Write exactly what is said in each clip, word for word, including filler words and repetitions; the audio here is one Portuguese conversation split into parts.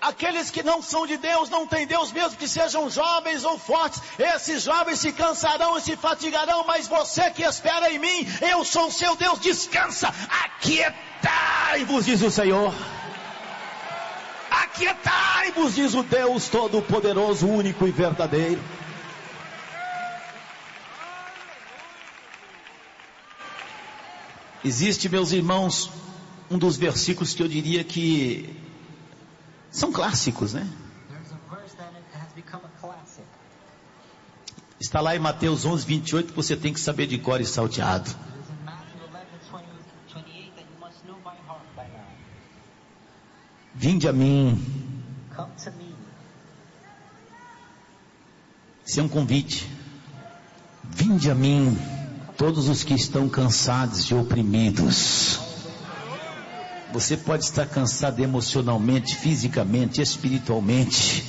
Aqueles que não são de Deus, não tem Deus, mesmo que sejam jovens ou fortes, esses jovens se cansarão e se fatigarão, mas você que espera em mim, eu sou o seu Deus, descansa, aquietai-vos, diz o Senhor. Aquietai-vos, diz o Deus Todo-Poderoso, único e verdadeiro. Existe, meus irmãos, um dos versículos que eu diria que são clássicos, né? Está lá em Mateus onze, vinte e oito, que você tem que saber de cor e salteado. Vinde a mim. Isso é um convite. Vinde a mim, todos os que estão cansados e oprimidos. Você pode estar cansado emocionalmente, fisicamente, espiritualmente.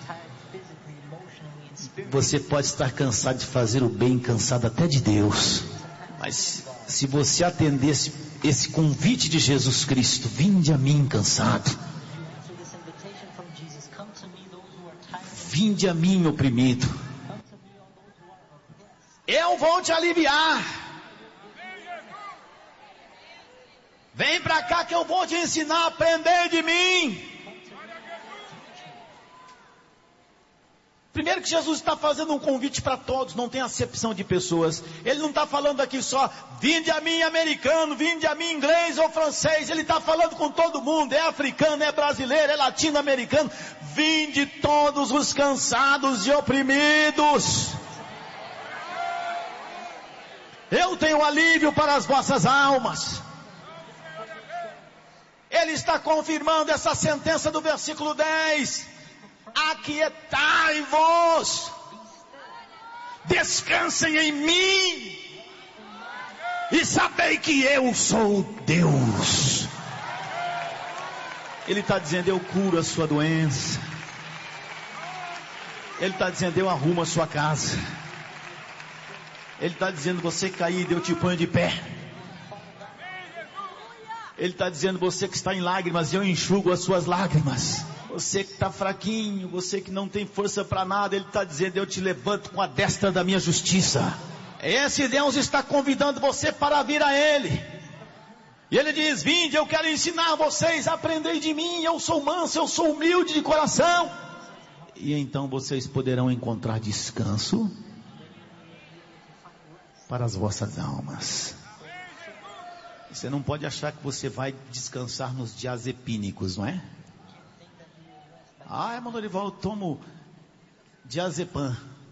Você pode estar cansado de fazer o bem, cansado até de Deus. Mas se você atender esse, esse convite de Jesus Cristo, vinde a mim cansado. Vinde a mim oprimido. Eu vou te aliviar. Vem pra cá que eu vou te ensinar a aprender de mim. Primeiro que Jesus está fazendo um convite para todos, não tem acepção de pessoas. Ele não está falando aqui só, vinde a mim americano, vinde a mim inglês ou francês. Ele está falando com todo mundo, é africano, é brasileiro, é latino-americano. Vinde todos os cansados e oprimidos. Eu tenho alívio para as vossas almas. Ele está confirmando essa sentença do versículo dez. Aquietai-vos, descansem em mim, e sabei que eu sou Deus. Ele está dizendo, eu curo a sua doença. Ele está dizendo, eu arrumo a sua casa. Ele está dizendo, você caído, eu te ponho de pé. Ele está dizendo, você que está em lágrimas, eu enxugo as suas lágrimas. Você que está fraquinho, você que não tem força para nada, Ele está dizendo, eu te levanto com a destra da minha justiça. Esse Deus está convidando você para vir a Ele. E Ele diz, vinde, eu quero ensinar vocês, aprendei de mim, eu sou manso, eu sou humilde de coração. E então vocês poderão encontrar descanso para as vossas almas. Você não pode achar que você vai descansar nos diazepínicos, não é? Ah, irmão Dorival, eu tomo diazepam.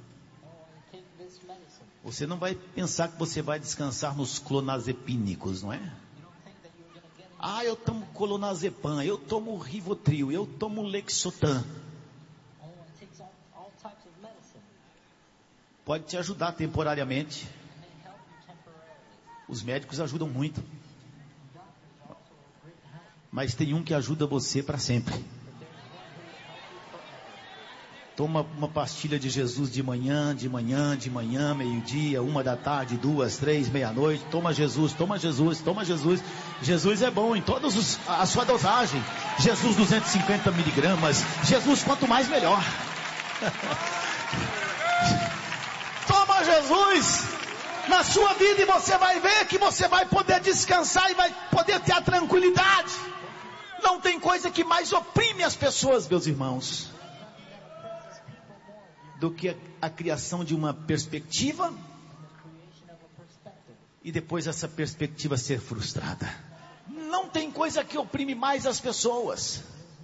Você não vai pensar que você vai descansar nos clonazepínicos, não é? Ah, eu tomo clonazepam, eu tomo Rivotril, eu tomo Lexotan. Pode te ajudar temporariamente. Os médicos ajudam muito. Mas tem um que ajuda você para sempre. Toma uma pastilha de Jesus de manhã, de manhã, de manhã, meio-dia, uma da tarde, duas, três, meia-noite. Toma Jesus, toma Jesus, toma Jesus. Jesus é bom em todos os, a sua dosagem. Jesus duzentos e cinquenta miligramas. Jesus quanto mais melhor. Toma Jesus na sua vida e você vai ver que você vai poder descansar e vai poder ter a tranquilidade. Não tem coisa que mais oprime as pessoas, meus irmãos, do que a, a criação de uma perspectiva e depois essa perspectiva ser frustrada. Não tem coisa que oprime mais as pessoas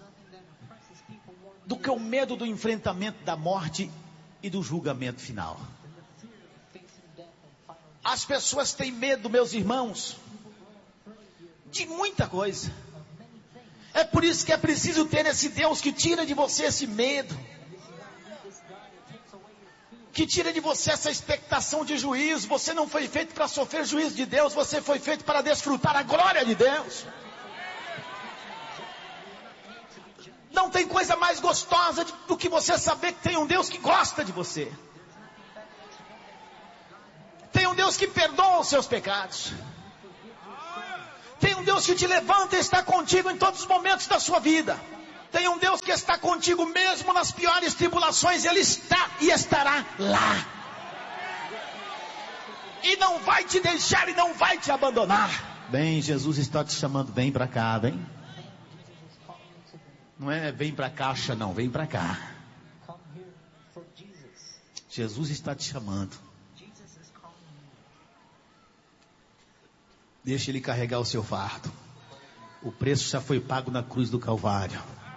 do que o medo do enfrentamento da morte e do julgamento final. As pessoas têm medo, meus irmãos, de muita coisa. É por isso que é preciso ter esse Deus que tira de você esse medo, que tira de você essa expectação de juízo. Você não foi feito para sofrer juízo de Deus, você foi feito para desfrutar a glória de Deus. Não tem coisa mais gostosa do que você saber que tem um Deus que gosta de você. Tem um Deus que perdoa os seus pecados. Tem um Deus que te levanta e está contigo em todos os momentos da sua vida. Tem um Deus que está contigo mesmo nas piores tribulações. Ele está e estará lá. E não vai te deixar e não vai te abandonar. Bem, Jesus está te chamando, vem para cá, vem. Não é vem para a caixa não, vem para cá. Jesus está te chamando. Deixa Ele carregar o seu fardo. O preço já foi pago na cruz do Calvário.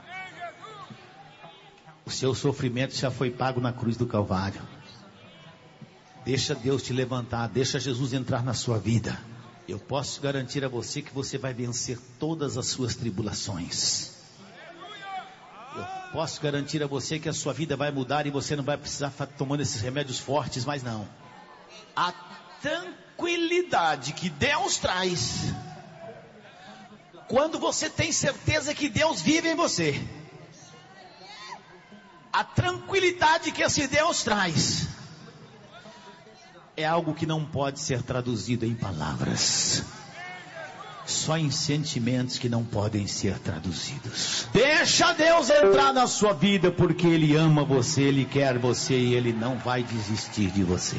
O seu sofrimento já foi pago na cruz do Calvário. Deixa Deus te levantar, deixa Jesus entrar na sua vida. Eu posso garantir a você que você vai vencer todas as suas tribulações. Eu posso garantir a você que a sua vida vai mudar e você não vai precisar estar tomando esses remédios fortes, mas não. A tranquilidade que Deus traz, quando você tem certeza que Deus vive em você, a tranquilidade que esse Deus traz, é algo que não pode ser traduzido em palavras, só em sentimentos que não podem ser traduzidos. Deixa Deus entrar na sua vida, porque Ele ama você, Ele quer você e Ele não vai desistir de você.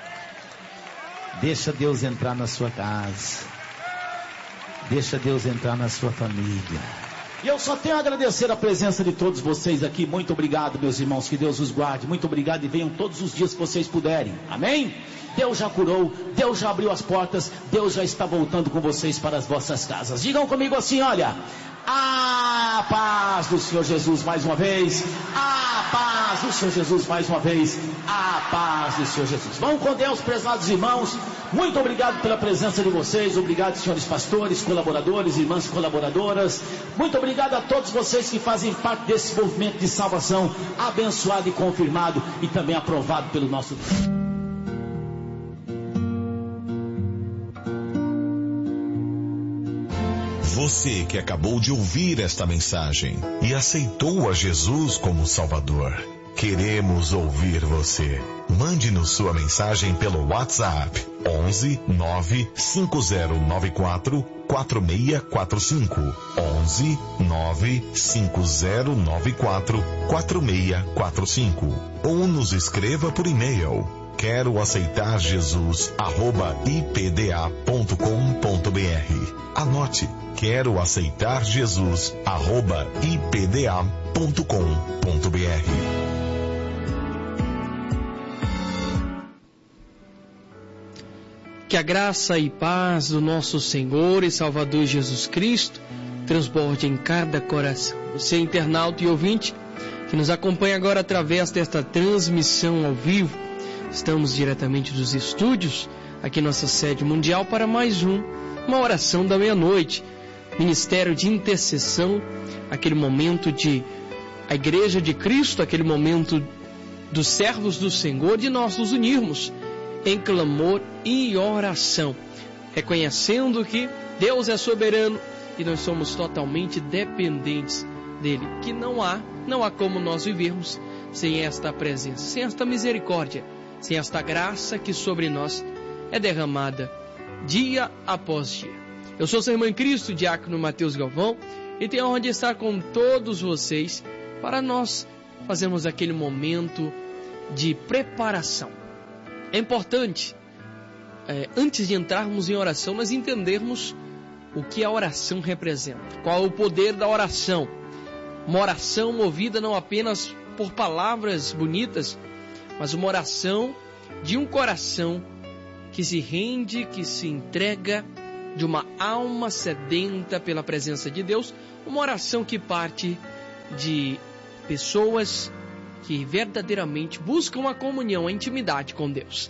Deixa Deus entrar na sua casa, deixa Deus entrar na sua família. E eu só tenho a agradecer a presença de todos vocês aqui. Muito obrigado, meus irmãos, que Deus os guarde. Muito obrigado e venham todos os dias que vocês puderem. Amém? Deus já curou, Deus já abriu as portas, Deus já está voltando com vocês para as vossas casas. Digam comigo assim, olha: a paz do Senhor Jesus mais uma vez, a paz do Senhor Jesus mais uma vez, a paz do Senhor Jesus. Vão com Deus, prezados irmãos. Muito obrigado pela presença de vocês. Obrigado, senhores pastores, colaboradores, irmãs colaboradoras. Muito obrigado a todos vocês que fazem parte desse movimento de salvação, abençoado e confirmado e também aprovado pelo nosso Deus. Você que acabou de ouvir esta mensagem e aceitou a Jesus como Salvador, queremos ouvir você. Mande-nos sua mensagem pelo WhatsApp onze nove cinco zero nove quatro quatro seis quatro cinco, onze nove cinco zero nove quatro quatro seis quatro cinco, ou nos escreva por e-mail quero aceitar Jesus arroba i p d a ponto com ponto b r. Anote: quero aceitar Jesus arroba i p d a ponto com ponto b r. Que a graça e paz do nosso Senhor e Salvador Jesus Cristo transborde em cada coração. Você, internauta e ouvinte, que nos acompanha agora através desta transmissão ao vivo, estamos diretamente dos estúdios, aqui nossa sede mundial, para mais um, uma oração da meia-noite. Ministério de intercessão, aquele momento de a Igreja de Cristo, aquele momento dos servos do Senhor, de nós nos unirmos em clamor e oração, reconhecendo que Deus é soberano e nós somos totalmente dependentes dele, que não há, não há como nós vivermos sem esta presença, sem esta misericórdia, sem esta graça que sobre nós é derramada dia após dia. Eu sou seu irmão em Cristo, diácono Mateus Galvão, e tenho a honra de estar com todos vocês para nós fazermos aquele momento de preparação. É importante, é, antes de entrarmos em oração, nós entendermos o que a oração representa, qual é o poder da oração. Uma oração movida não apenas por palavras bonitas, mas uma oração de um coração que se rende, que se entrega, de uma alma sedenta pela presença de Deus, uma oração que parte de pessoas que verdadeiramente buscam a comunhão, a intimidade com Deus.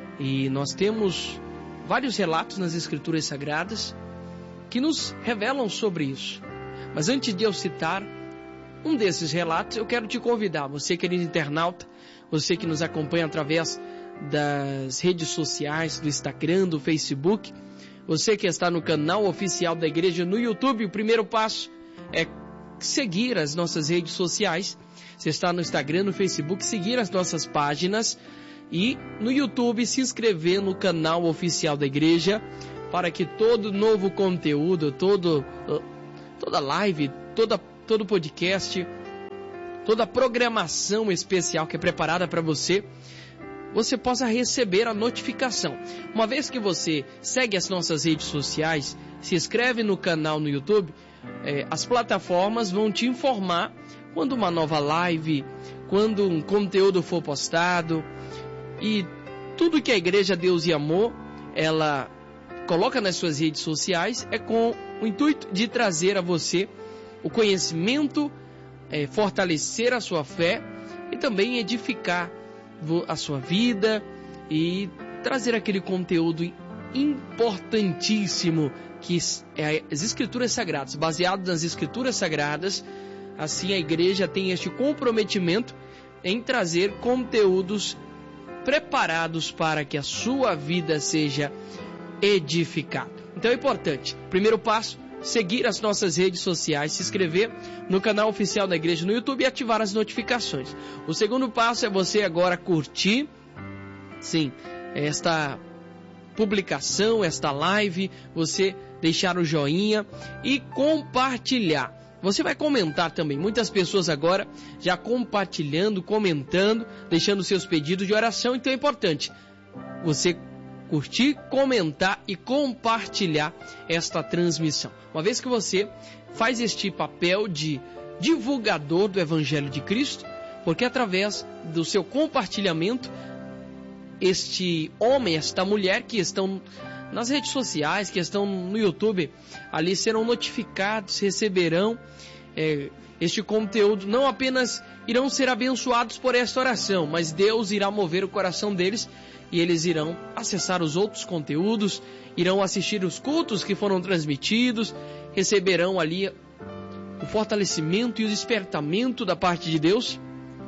E nós temos vários relatos nas Escrituras Sagradas que nos revelam sobre isso. Mas antes de eu citar um desses relatos, eu quero te convidar, você querido internauta, você que nos acompanha através das redes sociais, do Instagram, do Facebook, você que está no canal oficial da igreja no YouTube, o primeiro passo é seguir as nossas redes sociais. Você está no Instagram, no Facebook, seguir as nossas páginas e no YouTube se inscrever no canal oficial da igreja para que todo novo conteúdo, todo, toda live, toda todo o podcast, toda a programação especial que é preparada para você, você possa receber a notificação. Uma vez que você segue as nossas redes sociais, se inscreve no canal no YouTube, é, as plataformas vão te informar quando uma nova live, quando um conteúdo for postado, e tudo que a Igreja Deus e Amor, ela coloca nas suas redes sociais, é com o intuito de trazer a você o conhecimento, é, fortalecer a sua fé e também edificar a sua vida e trazer aquele conteúdo importantíssimo que é as Escrituras Sagradas, baseado nas Escrituras Sagradas. Assim a igreja tem este comprometimento em trazer conteúdos preparados para que a sua vida seja edificada. Então é importante, primeiro passo, seguir as nossas redes sociais, se inscrever no canal oficial da igreja no YouTube e ativar as notificações. O segundo passo é você agora curtir, sim, esta publicação, esta live, você deixar o joinha e compartilhar. Você vai comentar também, muitas pessoas agora já compartilhando, comentando, deixando seus pedidos de oração, então é importante você curtir, comentar e compartilhar esta transmissão. Uma vez que você faz este papel de divulgador do Evangelho de Cristo, porque através do seu compartilhamento, este homem, esta mulher que estão nas redes sociais, que estão no YouTube, ali serão notificados, receberão é, este conteúdo, não apenas irão ser abençoados por esta oração, mas Deus irá mover o coração deles e eles irão acessar os outros conteúdos, irão assistir os cultos que foram transmitidos, receberão ali o fortalecimento e o despertamento da parte de Deus,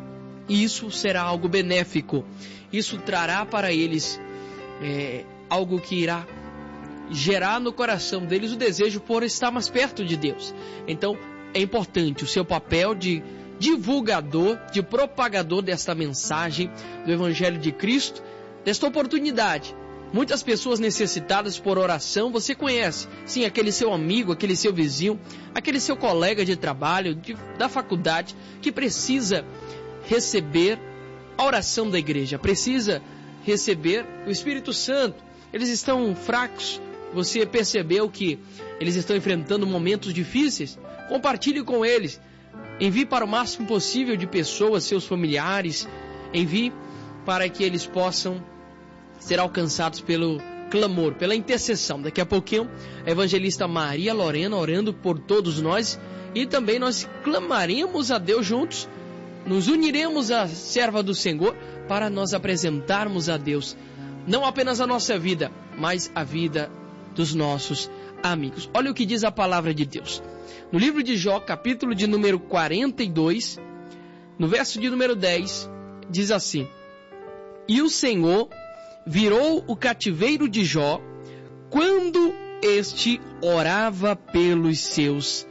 e isso será algo benéfico. Isso trará para eles é, algo que irá gerar no coração deles o desejo por estar mais perto de Deus. Então é importante o seu papel de divulgador, de propagador desta mensagem do Evangelho de Cristo, desta oportunidade. Muitas pessoas necessitadas por oração, você conhece, sim, aquele seu amigo, aquele seu vizinho, aquele seu colega de trabalho, de, da faculdade, que precisa receber a oração da igreja, precisa receber o Espírito Santo. Eles estão fracos, você percebeu que eles estão enfrentando momentos difíceis? Compartilhe com eles, envie para o máximo possível de pessoas, seus familiares, envie para que eles possam ser alcançados pelo clamor, pela intercessão. Daqui a pouquinho, a evangelista Maria Lorena orando por todos nós, e também nós clamaremos a Deus juntos, nos uniremos à serva do Senhor para nós apresentarmos a Deus não apenas a nossa vida, mas a vida dos nossos amigos. Olha o que diz a palavra de Deus. No livro de Jó, capítulo de número quarenta e dois, no verso de número dez, diz assim: E o Senhor virou o cativeiro de Jó quando este orava pelos seus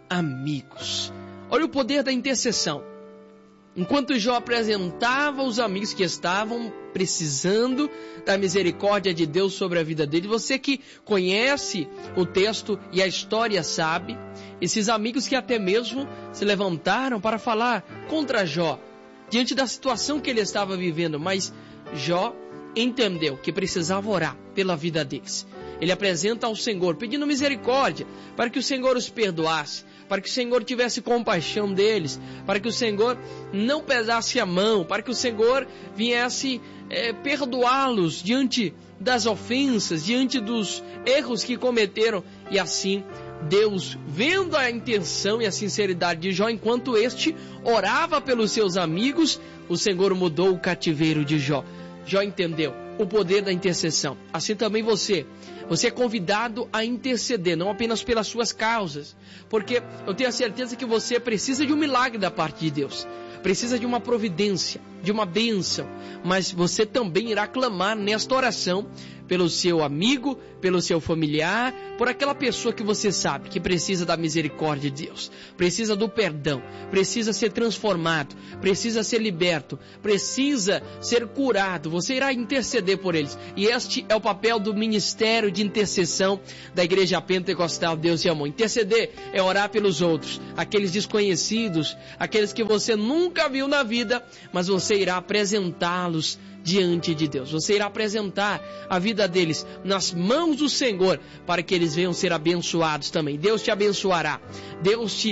amigos. Olha o poder da intercessão. Enquanto Jó apresentava os amigos que estavam precisando da misericórdia de Deus sobre a vida dele, você que conhece o texto e a história sabe, esses amigos que até mesmo se levantaram para falar contra Jó, diante da situação que ele estava vivendo, mas Jó entendeu que precisava orar pela vida deles. Ele apresenta ao Senhor, pedindo misericórdia, para que o Senhor os perdoasse, para que o Senhor tivesse compaixão deles, para que o Senhor não pesasse a mão, para que o Senhor viesse é, perdoá-los diante das ofensas, diante dos erros que cometeram. E assim, Deus, vendo a intenção e a sinceridade de Jó, enquanto este orava pelos seus amigos, o Senhor mudou o cativeiro de Jó. Jó entendeu o poder da intercessão. Assim também você. Você é convidado a interceder, não apenas pelas suas causas, porque eu tenho a certeza que você precisa de um milagre da parte de Deus, precisa de uma providência, de uma bênção, mas você também irá clamar nesta oração pelo seu amigo, pelo seu familiar, por aquela pessoa que você sabe que precisa da misericórdia de Deus, precisa do perdão, precisa ser transformado, precisa ser liberto, precisa ser curado. Você irá interceder por eles. E este é o papel do ministério de intercessão da Igreja Pentecostal Deus e Amor. Interceder é orar pelos outros, aqueles desconhecidos, aqueles que você nunca viu na vida, mas você irá apresentá-los diante de Deus. Você irá apresentar a vida deles nas mãos do Senhor, para que eles venham ser abençoados também. Deus te abençoará, Deus te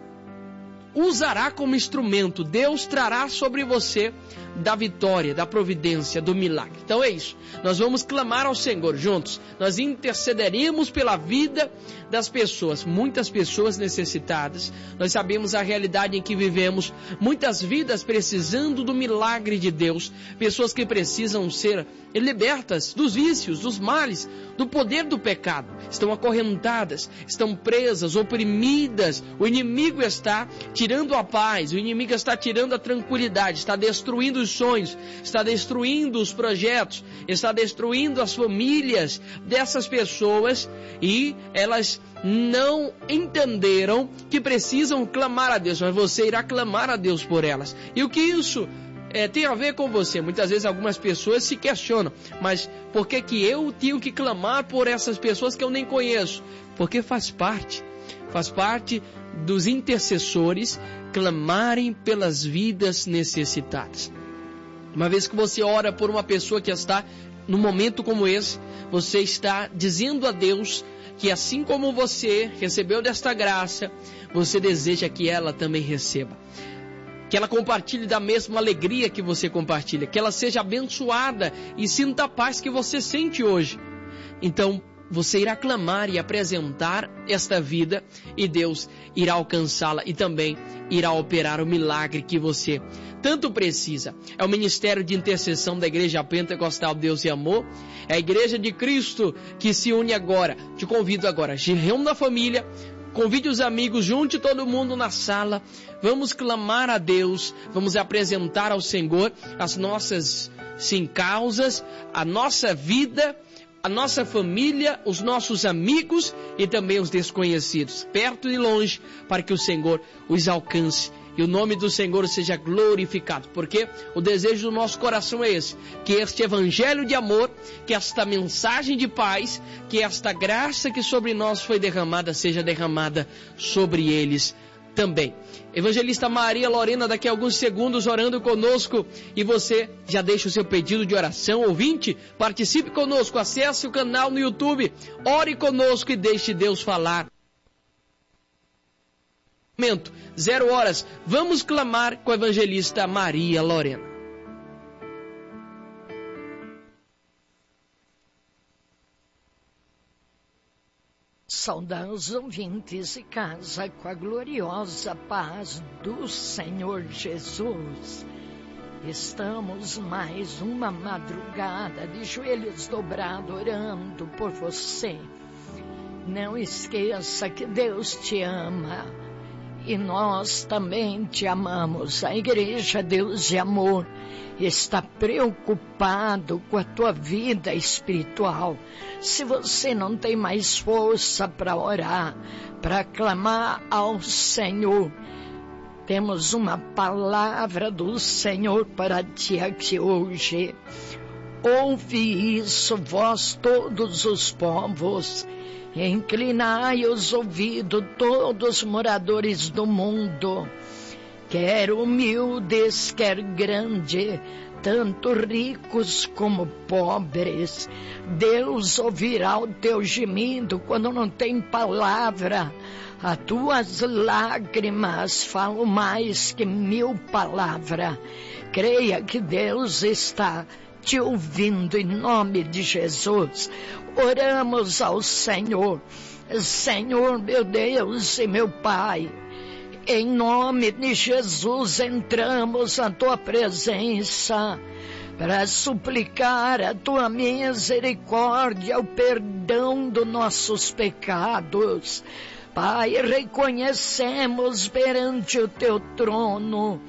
usará como instrumento, Deus trará sobre você da vitória, da providência, do milagre. Então é isso, nós vamos clamar ao Senhor juntos, nós intercederemos pela vida das pessoas, muitas pessoas necessitadas. Nós sabemos a realidade em que vivemos, muitas vidas precisando do milagre de Deus, pessoas que precisam ser libertas dos vícios, dos males, do poder do pecado, estão acorrentadas, estão presas, oprimidas. O inimigo está tirando a paz, o inimigo está tirando a tranquilidade, está destruindo os sonhos, está destruindo os projetos, está destruindo as famílias dessas pessoas, e elas não entenderam que precisam clamar a Deus, mas você irá clamar a Deus por elas. E o que isso é, tem a ver com você? Muitas vezes algumas pessoas se questionam, mas por que que eu tenho que clamar por essas pessoas que eu nem conheço? Porque faz parte, faz parte dos intercessores clamarem pelas vidas necessitadas. Uma vez que você ora por uma pessoa que está num momento como esse, você está dizendo a Deus que assim como você recebeu desta graça, você deseja que ela também receba, que ela compartilhe da mesma alegria que você compartilha, que ela seja abençoada e sinta a paz que você sente hoje. Então você irá clamar e apresentar esta vida, e Deus irá alcançá-la e também irá operar o milagre que você tanto precisa. É o ministério de intercessão da Igreja Pentecostal Deus e Amor, é a Igreja de Cristo que se une agora. Te convido agora, se reúna a família, convide os amigos, junte todo mundo na sala, vamos clamar a Deus, vamos apresentar ao Senhor as nossas, sim, causas, a nossa vida, a nossa família, os nossos amigos e também os desconhecidos, perto e longe, para que o Senhor os alcance e o nome do Senhor seja glorificado, porque o desejo do nosso coração é esse, que este evangelho de amor, que esta mensagem de paz, que esta graça que sobre nós foi derramada, seja derramada sobre eles também. Evangelista Maria Lorena, daqui a alguns segundos orando conosco, e você já deixa o seu pedido de oração. Ouvinte, participe conosco, acesse o canal no YouTube, ore conosco e deixe Deus falar. Momento, zero horas, vamos clamar com a evangelista Maria Lorena. Saudar os ouvintes e casa com a gloriosa paz do Senhor Jesus. Estamos mais uma madrugada de joelhos dobrados orando por você. Não esqueça que Deus te ama e nós também te amamos. A Igreja Deus de Amor está preocupado com a tua vida espiritual. Se você não tem mais força para orar, para clamar ao Senhor, temos uma palavra do Senhor para ti aqui hoje. Ouve isso, vós todos os povos, inclinai os ouvidos, todos os moradores do mundo, quer humildes, quer grandes, tanto ricos como pobres. Deus ouvirá o teu gemido quando não tem palavra. As tuas lágrimas falam mais que mil palavras. Creia que Deus está te ouvindo em nome de Jesus. Oramos ao Senhor. Senhor, meu Deus e meu Pai, em nome de Jesus entramos na tua presença para suplicar a tua misericórdia, o perdão dos nossos pecados. Pai, reconhecemos perante o teu trono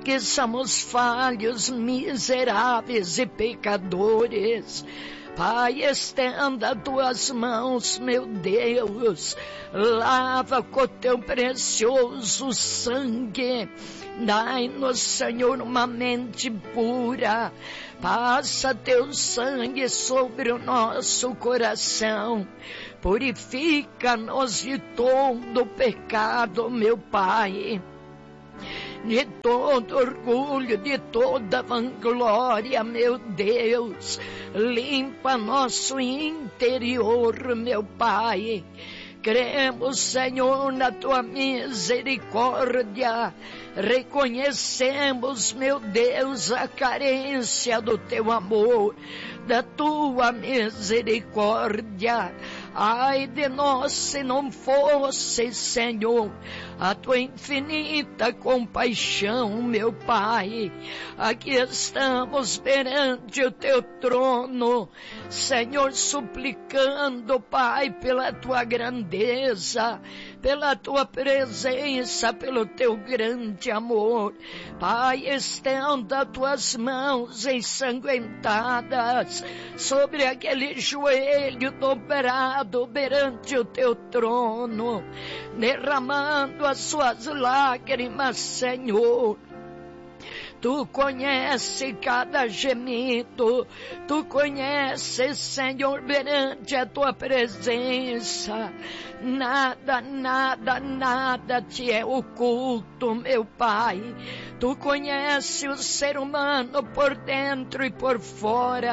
que somos falhos, miseráveis e pecadores. Pai, estenda tuas mãos, meu Deus, lava com teu precioso sangue. Dai-nos, Senhor, uma mente pura. Passa teu sangue sobre o nosso coração. Purifica-nos de todo pecado, meu Pai. De todo orgulho, de toda vanglória, meu Deus. Limpa nosso interior, meu Pai. Cremos, Senhor, na tua misericórdia. Reconhecemos, meu Deus, a carência do teu amor, da tua misericórdia. Ai de nós se não fosse, Senhor, a tua infinita compaixão, meu Pai. Aqui estamos perante o teu trono, Senhor, suplicando, Pai, pela tua grandeza, pela tua presença, pelo teu grande amor. Pai, estenda tuas mãos ensanguentadas sobre aquele joelho dobrado perante o teu trono, derramando as suas lágrimas, Senhor. Tu conheces cada gemido, Tu conheces, Senhor, perante a Tua presença. Nada, nada, nada te é oculto, meu Pai. Tu conheces o ser humano por dentro e por fora.